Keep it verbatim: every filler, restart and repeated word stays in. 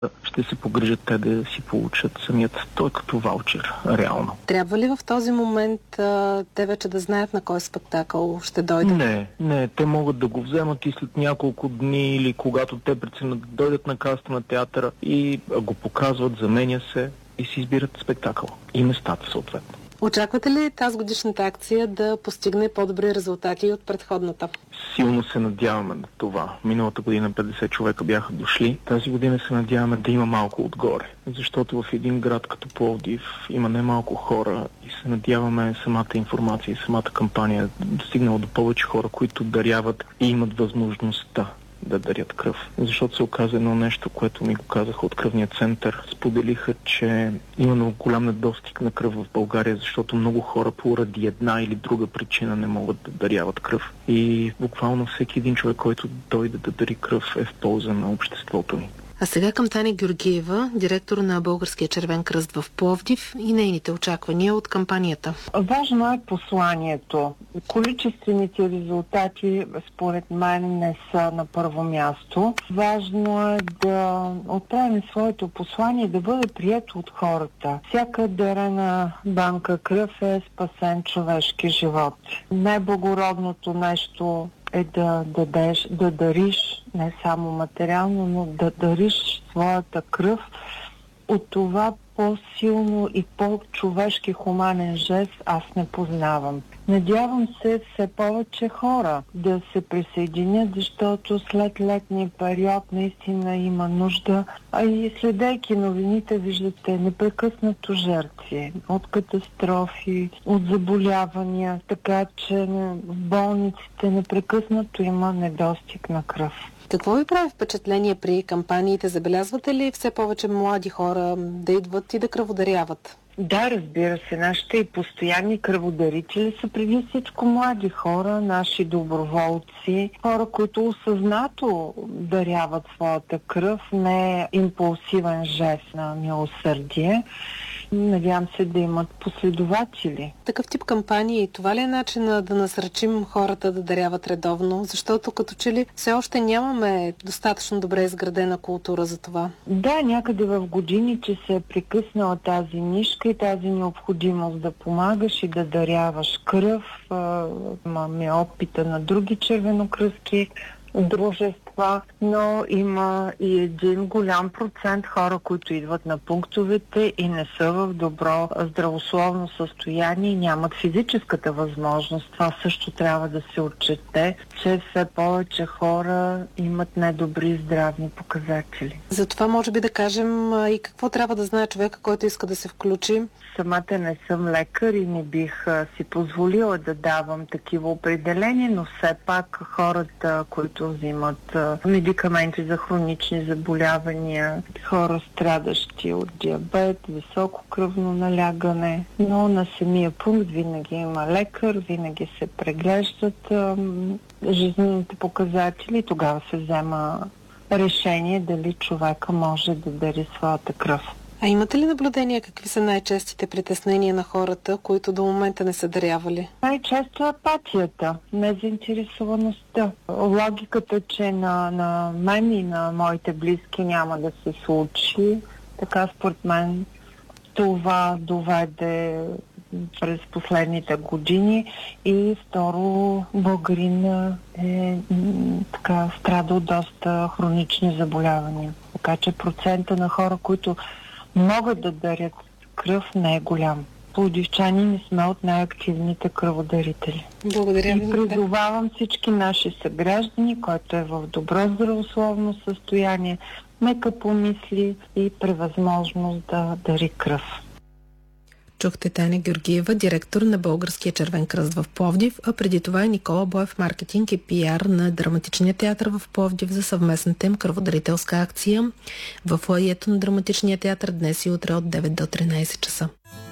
ще се погрижат те да си получат самият той като ваучер, реално. Трябва ли в този момент а, те вече да знаят на кой спектакъл ще дойдат? Не, не, те могат да го вземат и след няколко дни или когато те преценят да дойдат на каста на театъра и го показват, заменя се и си избират спектакъл и местата съответно. Очаквате ли тази годишната акция да постигне по-добри резултати от предходната? Силно се надяваме на това. Миналата година петдесет човека бяха дошли. Тази година се надяваме да има малко отгоре. Защото в един град като Пловдив има немалко хора и се надяваме самата информация и самата кампания да стигнала до повече хора, които даряват и имат възможността да дарят кръв. Защото се оказа едно нещо, което ми го казаха от кръвния център. Споделиха, че има много голям недостиг на кръв в България, защото много хора поради една или друга причина не могат да даряват кръв. И буквално всеки един човек, който дойде да дари кръв, е в полза на обществото ни. А сега към Таня Георгиева, директор на Българския червен кръст в Пловдив и нейните очаквания от кампанията. Важно е посланието. Количествените резултати, според мен, не са на първо място. Важно е да отправим своето послание, да бъде прието от хората. Всяка дарена банка кръв е спасен човешки живот. Най-благородното нещо е да дадеш, да дариш, не само материално, но да дариш своята кръв. От това по-силно и по-човешки хуманен жест аз не познавам. Надявам се все повече хора да се присъединят, защото след летния период наистина има нужда. А и следейки новините, виждате непрекъснато жертви от катастрофи, от заболявания, така че в болниците непрекъснато има недостиг на кръв. Какво ви прави впечатление при кампаниите? Забелязвате ли все повече млади хора да идват и да кръводаряват? Да, разбира се. Нашите и постоянни кръводарители са преди всичко млади хора, наши доброволци, хора, които осъзнато даряват своята кръв, не е импулсивен жест на милосърдие. Надявам се да имат последователи. Такъв тип кампании, това ли е начинът да насръчим хората да даряват редовно? Защото като че ли все още нямаме достатъчно добре изградена култура за това? Да, някъде в годините се е прекъснала тази нишка и тази необходимост да помагаш и да даряваш кръв. Имаме опита на други червенокръстки дружества, но има и един голям процент хора, които идват на пунктовете и не са в добро здравословно състояние и нямат физическата възможност. Това също трябва да се отчете, че все повече хора имат недобри здравни показатели. Затова може би да кажем и какво трябва да знае човека, който иска да се включи. Самата не съм лекар и не бих а, си позволила да давам такива определения, но все пак хората, които взимат а, медикаменти за хронични заболявания, хора страдащи от диабет, високо кръвно налягане, но на самия пункт винаги има лекар, винаги се преглеждат а, жизнените показатели и тогава се взема решение дали човека може да дари своята кръв. А имате ли наблюдения какви са най-честите притеснения на хората, които до момента не са дарявали? Най-често апатията, незаинтересоваността. Логиката, че на, на мен и на моите близки няма да се случи, така според мен това доведе през последните години и второ, българин е така страда от доста хронични заболявания. Така че процента на хора, които могат да дарят кръв, не е голям. Пловдивчани не сме от най-активните кръводарители. Благодаря ви. И призовавам всички наши съграждани, който е в добро здравословно състояние, нека помисли и превъзможност да дари кръв. Чухте Таня Георгиева, директор на Българския червен кръст в Пловдив, а преди това е Никола Боев, маркетинг и пиар на Драматичния театър в Пловдив за съвместната им кръводарителска акция в фоайето на Драматичния театър днес и утре от девет до тринайсет часа.